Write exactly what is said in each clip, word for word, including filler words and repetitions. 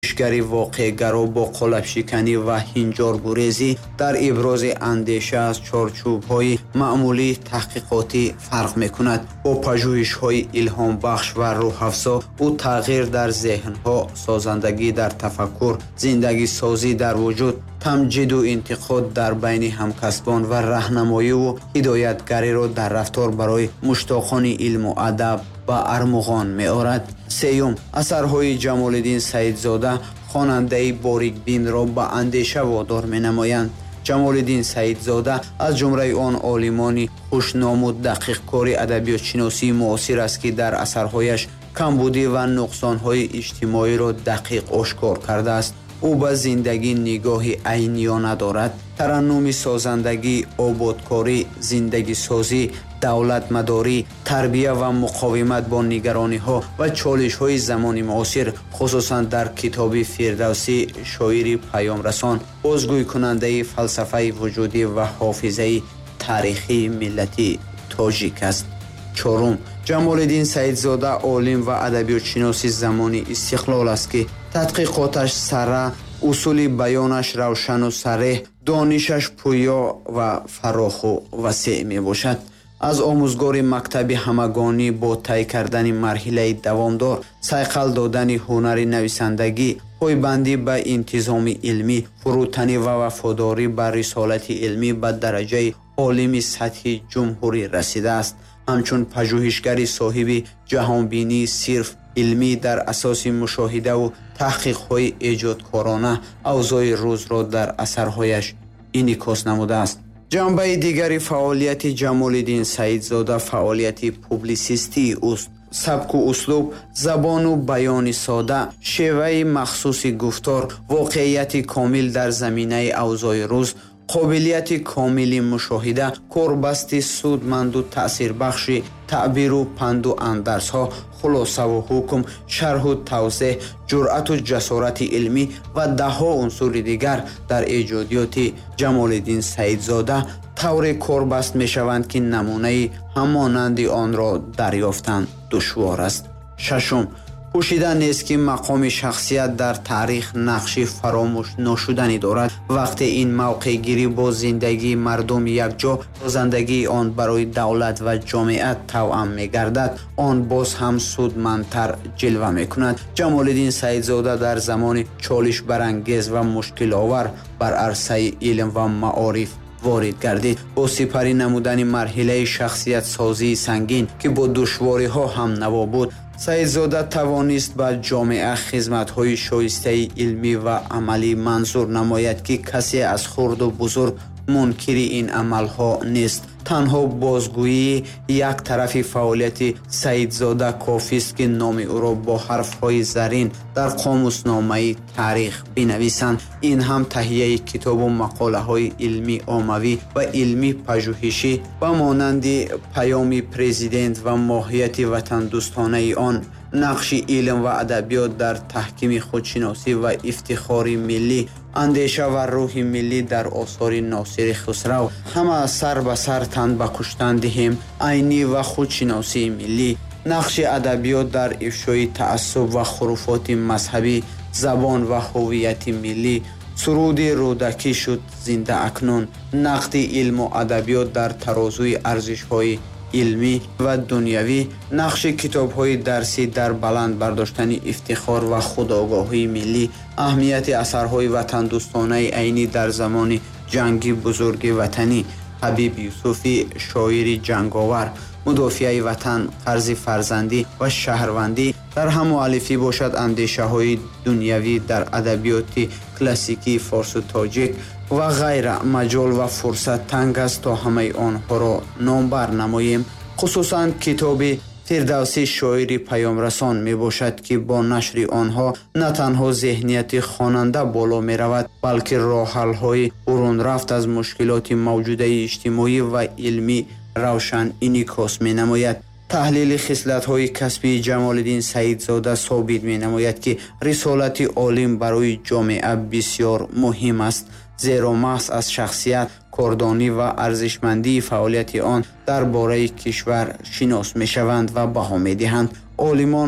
пажӯҳишгари воқеъгаро бо қолабшиканӣ ва ҳинҷоргурезӣ дар ибрози андеша аз чорчӯбҳои маъмулии таҳқиқотӣ фарқ мекунад. бо пажӯҳишҳои илҳомбахш ва рӯҳафзо ӯ тағйир дар зеҳнҳо, созандагӣ дар тафаккур, зиндагисозӣ дар вуҷуд, тамҷиду интиқод дар байни ҳамкасбон ва раҳнамоиву ҳидоятгариро дар рафтор барои муштоқони илму адаб ба армуғон меорад. сеюм, асарҳои Ҷамолиддин Саидзода хонандаи борикбинро ба андеша водор менамоянд. Ҷамолиддин Саидзода аз ҷумраи он олимони хушному дақиқкори адабиётшиносии муосир аст, ки дар асарҳояш камбудӣ ва нуқсонҳои иҷтимоиро дақиқ ошкор кардааст. ӯ ба зиндагӣ нигоҳи айниёна дорад. тараннуми созандагӣ, ободкорӣ, зиндагисозӣ, давлатмадорӣ, тарбия ва муқовимат бо нигарониҳо ва чолишҳои замони муосир, хусусан дар китоби Фирдавсӣ, шоири паёмрасон, бозгӯйкунандаи фалсафаи вуҷудӣ ва ҳофизаи таърихии миллати тоҷик аст. чорум, Ҷамолиддин Саидзода олим ва адабиётшиноси замони истиқлол аст, ки тадқиқоташ сарра, усули баёнаш равшану сареҳ, донишаш пӯё ва фароху васеъ мебошад. аз омӯзгори мактаби ҳамагонӣ бо тай кардани марҳилаи давомдор, сайқал додани ҳунари нависандагӣ, пойбандӣ ба интизоми илмӣ, фурӯтанӣ ва вафодорӣ ба рисолати илмӣ ба дараҷаи олими сатҳи ҷумҳурӣ расидааст. ҳамчун пажӯҳишгари соҳиби ҷаҳонбинии сирф илмӣ дар асоси мушоҳидаву таҳқиқҳои эҷодкорона авзои рӯзро дар асарҳояш инъикос намудааст. ҷанбаи дигари фаъолияти Ҷамолиддин Саидзода фаъолияти публисистии уст. сабку услуб, забону баёни сода, шеваи махсуси гуфтор, воқеияти комил дар заминаи авзои рӯз, қобилияти комили мушоҳида, корбасти судманду таъсирбахши таъбиру панду андарсҳо, хулосаву ҳукм, шарҳу тавзеҳ, ҷуръату ҷасорати илмӣ ва даҳҳо унсури дигар дар эҷодиёти Ҷамолиддин Саидзода тавре корбаст мешаванд, ки намунаи ҳамонанди онро дарёфтан душвор аст. шашум, пӯшида нест, ки мақоми шахсият дар таърих нақши фаромӯшношуданӣ дорад. вақте ин мавқеъгирӣ бо зиндагии мардум якҷо, созандагии он барои давлат ва ҷомеат тавъам мегардад, он боз ҳам судмандтар ҷилва мекунад. Ҷамолиддин Саидзода дар замони чолишбарангез ва мушкиловар бар арсаи илм ва маориф ворид гардид. бо сипарӣ намудани марҳилаи шахсиятсозии сангин, ки бо душвориҳо ҳам наво буд, Саидзода тавонист ба ҷомеа хизматҳои шоистаи илмӣ ва амалӣ манзур намояд, ки касе аз хурду бузург мункири ин амалҳо нест. танҳо бозгӯии як тарафи фаъолияти Саидзода кофист, ки номи ӯро бо ҳарфҳои зарин дар қомусномаи таърих бинависанд. ин ҳам таҳияи китобу мақолаҳои илмӣ оммавӣ ва илмӣ пажӯҳишӣ ба монанди паёми президент ва моҳияти ватандӯстонаи он, нақши илм ва адабиёт дар таҳкими худшиносӣ ва ифтихори миллӣ, андеша ва рӯҳи миллӣ дар осори Носири Хусрав, ҳама сар ба сар тан ба куштан диҳем, айнӣ ва худшиносии миллӣ, нақши адабиёт дар ифшои таассуб ва хуруфоти мазҳабӣ, забон ва ҳуввияти миллӣ, суруди рӯдакӣ шуд зинда акнун, нақди илму адабиёт дар тарозуи арзишҳои илмӣ ва дунявӣ, нақши китобҳои дарсӣ дар баланд бардоштани ифтихор ва худогоҳии миллӣ, аҳамияти асарҳои ватандӯстонаи айнӣ дар замони ҷанги бузурги ватанӣ, Ҳабиб Юсуфи шоири ҷанговар, мудофиаи ватан, қарзи фарзандӣ ва шаҳрвандӣ дар ҳам муаллифӣ бошад. андешаҳои дунявӣ дар адабиёти классикии форсу тоҷик ва ғайра маҷол ва фурсат танг аст, то ҳамаи онҳоро номбар намоем. хусусан китоби Фирдавсӣ шоири паёмрасон мебошад, ки бо нашри онҳо на танҳо зеҳнияти хонанда боло меравад, балки роҳҳалҳои бурунрафт аз мушкилоти мавҷудаи иҷтимоӣ ва илмӣ равшан инъикос менамояд. таҳлили хислатҳои касбии Ҷамолиддин Саидзода собит менамояд, ки рисолати олим барои ҷомеа бисёр муҳим аст, зеро маҳз аз шахсият, кордонӣ ва арзишмандии фаъолияти он дар бораи кишвар шинос мешаванд ва баҳо медиҳанд. олимон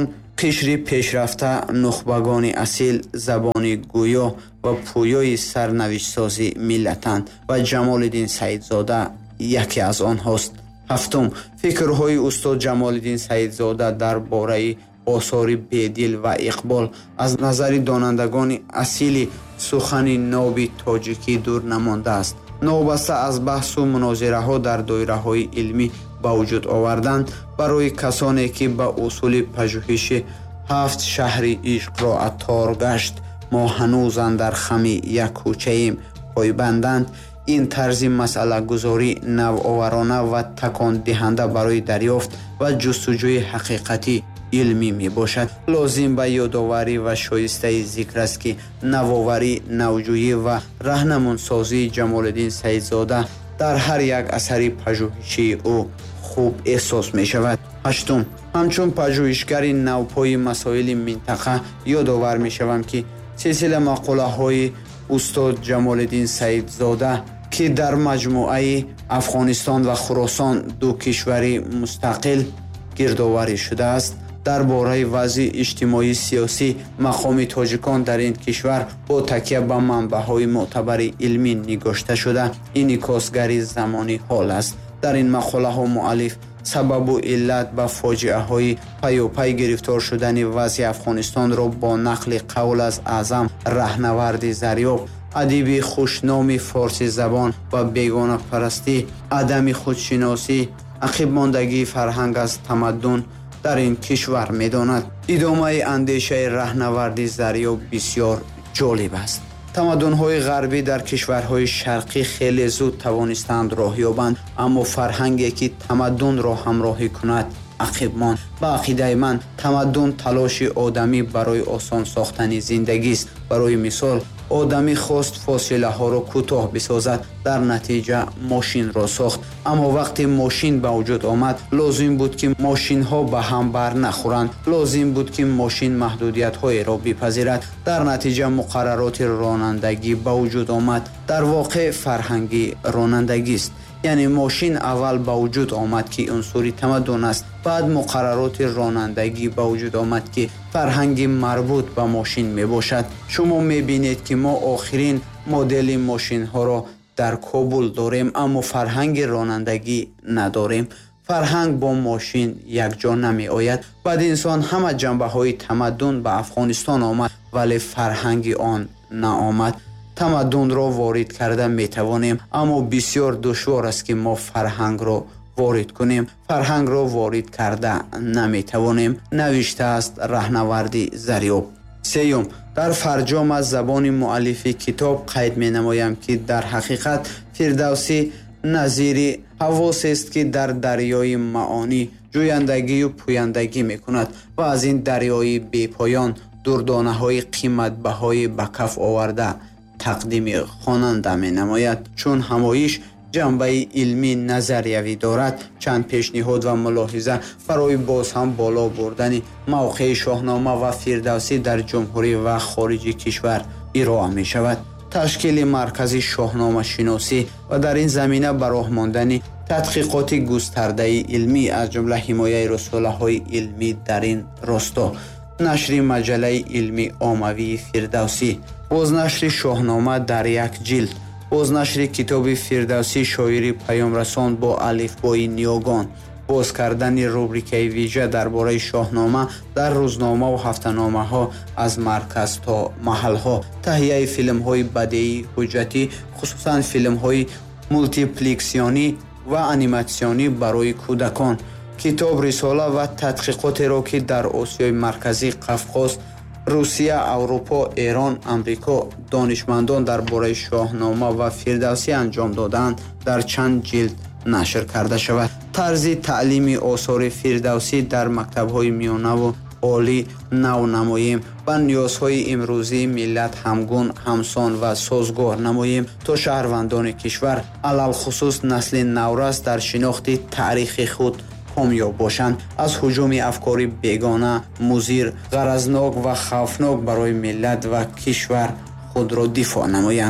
қишри пешрафта нухбагони асил, забони гӯё ва пӯёи сарнавиштсози миллатанд ва Ҷамолиддин Саидзода яке аз онҳост. ҳафтум, фикрҳои устод Ҷамолиддин Саидзода дар бораи осори бедил ва иқбол аз назари донандагони асили сухани нови тоҷикӣ дур намондааст. новбаста аз баҳсу мунозираҳо дар доираҳои илмӣ ба вуҷуд овардан барои касоне ки ба усули пажӯҳиши ҳафт шаҳри ишқро атор гашт, мо ҳанӯз андар хами як кӯчаим пойбанданд. ин тарзи масъалагузорӣ навоварона ва такондиҳанда барои дарёфт ва ҷустуҷӯи ҳақиқати илмӣ мебошад. лозим ба ёдоварӣ ва шоистаи зикр аст ки навоварӣ, навҷӯӣ ва раҳнамунсозии Ҷамолиддин Саидзода дар ҳар як асари пажӯҳишии ӯ хуб эҳсос мешавад. ҳаштум, ҳамчун пажӯҳишгари навпои масоили минтақа ёдовар мешавам ки силсила мақолаҳои устод Ҷамолиддин Саидзода ки дар маҷмӯаи Афғонистон ва Хуросон ду кишвари мустақил гирдоварӣ шудааст, дар бораи вазъи иҷтимоӣ сиёсӣ мақоми тоҷикон дар ин кишвар бо такя ба манбаъҳои мӯътабари илмӣ нигошта шуда инъикосгари замони ҳол аст. дар ин мақолаҳо муаллиф сабабу иллат ба фоҷиаҳои паёпай гирифтор шудани вазъи Афғонистонро бо нақли қавл аз Аъзам Раҳнаварди Зарёб, адиби хушноми форсизабон ва бегонапарастӣ, адами худшиносӣ, ақибмондагии фарҳанг аз тамаддун дар ин кишвар медонад. идомаи андешаи Раҳнаварди Зарёб бисёр ҷолиб аст. тамаддунҳои ғарбӣ дар кишварҳои шарқӣ хеле зуд тавонистанд роҳ ёбанд, аммо фарҳанге ки тамаддунро ҳамроҳӣ кунад ақиб монд. ба ақидаи ман тамаддун талоши одамӣ барои осон сохтани зиндагист. барои мисол, одамӣ хост фосилаҳоро кӯтоҳ бисозад, дар натиҷа мошинро сохт. аммо вақте мошин ба вуҷуд омад, лозим буд ки мошинҳо ба ҳам бар нахӯранд. лозим буд ки мошин маҳдудиятҳоеро бипазирад. дар натиҷа муқаррароти ронандагӣ ба вуҷуд омад. дар воқеъ фарҳанги ронандагист. яъне мошин аввал ба вуҷуд омад ки унсури тамаддун аст, баъд муқаррароти ронандагӣ ба вуҷуд омад ки фарҳанги марбут ба мошин мебошад. шумо мебинед ки мо охирин модели мошинҳоро дар Кобул дорем, аммо фарҳанги ронандагӣ надорем. фарҳанг бо мошин якҷо намеояд. бадинсон ҳама ҷанбаҳои тамаддун ба Афғонистон омад, вале фарҳанги он наомад. тамаддунро ворид карда метавонем, аммо бисёр душвор аст ки мо фарҳангро ворид кунем. фарҳангро ворид карда наметавонем, навиштааст Раҳнаварди Зарёб. сеюм, дар фарҷом аз забони муаллифи китоб қайд менамоям ки дар ҳақиқат Фирдавсӣ назири ҳавосест ки дар дарёи маонӣ ҷӯяндагию пӯяндагӣ мекунад ва аз ин дарёи бепоён дурдонаҳои қиматбаҳои ба каф оварда тақдими хонанда менамояд. чун ҳамоиш ҷанбаи илмӣ назариявӣ дорад, чанд пешниҳод ва мулоҳиза барои боз ҳам боло бурдани мавқеи Шоҳнома ва Фирдавсӣ дар ҷумҳурӣ ва хориҷи кишвар ироа мешавад. ташкили маркази шоҳномашиносӣ ва дар ин замина ба роҳ мондани тадқиқоти густардаи илмӣ, аз ҷумла ҳимояи расолаҳои илмӣ дар ин росто, нашри маҷаллаи илми оммавии Фирдавсӣ, бознашри Шоҳнома дар як ҷилд, бознашри китоби Фирдавсӣ шоири паёмрасон бо алифбои ниёгон, боз кардани рубрикаи виҷа дар бораи Шоҳнома дар рӯзномаву ҳафтаномаҳо аз марказ то маҳалҳо, таҳияи филмҳои бадеӣ ҳуҷҷатӣ, хусусан филмҳои мултиплексионӣ ва аниматсионӣ барои кӯдакон, китоб, рисола ва тадқиқотеро ки дар Осиёи Марказӣ, Қавқоз, Русия, Аврупо, Эрон, Амрико донишмандон дар бораи Шоҳнома ва Фирдавсӣ анҷом доданд, дар чанд ҷилд нашр карда шавад. тарзи таълими осори Фирдавсӣ дар мактабҳои миёнаву олӣ нав намоем, ба ниёзҳои имрӯзии миллат ҳамгун, ҳамсон ва созгор намоем, то шаҳрвандони кишвар, алалхусус насли наврас, дар шинохти таърихи худ комёб бошанд, аз ҳуҷуми афкори бегона, музир, ғаразнок ва хавфнок барои миллат ва кишвар худро дифоъ намоянд.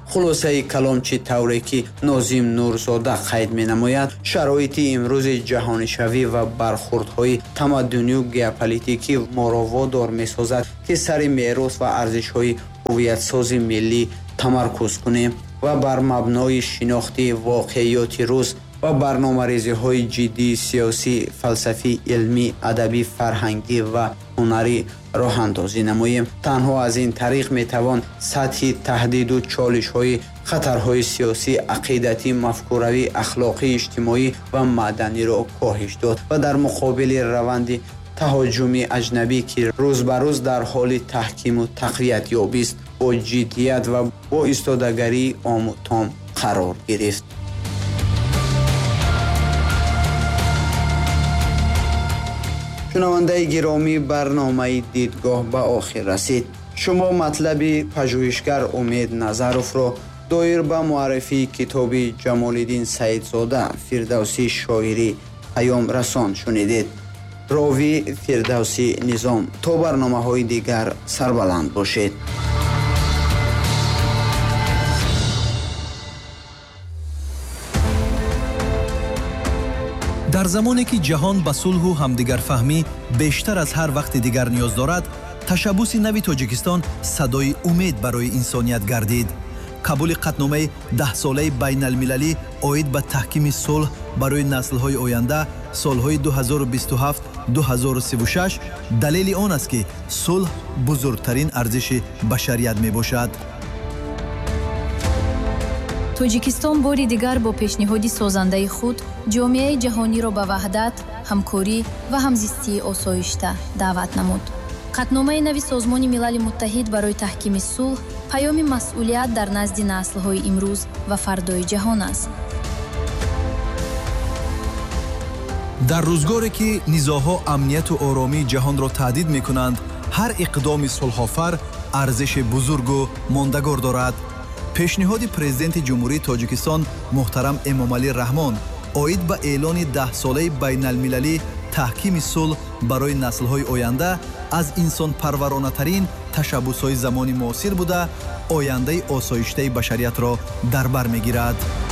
хулосаи каломчи тавре ки Нозим Нурзода қайд менамояд, шароити имрӯзи ҷаҳонишавӣ ва бархурдҳои тамаддунию геополитикӣ моро водор месозад ки сари мерос ва арзишҳои ҳувиятсози миллӣ тамаркуз кунем ва бар мабнои шинохти воқеиёти рӯз ва барномарезиҳои ҷиддии сиёсӣ, фалсафӣ, илмӣ, адабӣ, фарҳангӣ ва ҳунарӣ роҳандозӣ намоем. Танҳо аз ин тариқ метавон сатҳи таҳдиду чолишҳои хатарҳои сиёсӣ, ақидатӣ, мафкуравӣ, ахлоқӣ, иҷтимоӣ ва маъданиро коҳиш дод ва дар муқобили раванди таҳоҷҷуми аҷнабӣ ки рӯз ба рӯз дар ҳоли таҳкиму тақвият ёбист, бо ҷиддият ва бо истодагарии омутом қарор гирифт. шунавандаи гиромӣ, барномаи дидгоҳ ба охир расид. шумо матлаби пажӯҳишгар Умед Назаровро доир ба муаррифии китоби Ҷамолиддин Саидзода Фирдавсӣ шоирӣ паём расон шунидед. рови Фирдавсӣ Низом. то барномаҳои дигар сарбаланд бошед. дар замоне ки ҷаҳон ба сулҳу ҳамдигарфаҳмӣ бештар аз ҳар вақти дигар ниёз дорад, ташаббуси нави Тоҷикистон садои умед барои инсоният гардид. қабули қатномаи даҳсолаи байналмилалӣ оид ба таҳкими сулҳ барои наслҳои оянда солҳои ду ҳазору бисту ҳафт - ду ҳазору сиву шаш далели он аст ки сулҳ бузургтарин арзиши башарият мебошад. тоҷикистон бори дигар бо пешниҳоди созандаи худ ҷомеаи ҷаҳониро ба ваҳдат, ҳамкорӣ ва ҳамзистии осоишта даъват намуд. қатномаи нави Созмони Милали Муттаҳид барои таҳкими сулҳ паёми масъулият дар назди наслҳои имрӯз ва фардои ҷаҳон аст. дар рӯзгоре ки низоъҳо амнияту оромии ҷаҳонро таҳдид мекунанд, ҳар иқдоми сулҳофар арзиши бузургу мондагор дорад. пешниҳоди президенти ҷумҳурии Тоҷикистон муҳтарам Эмомалӣ Раҳмон оид ба эълони даҳсолаи байналмилалӣ таҳкими сулҳ барои наслҳои оянда аз инсонпарваронатарин ташаббусҳои замони муосир буда, ояндаи осоиштаи башариятро дар бар мегирад.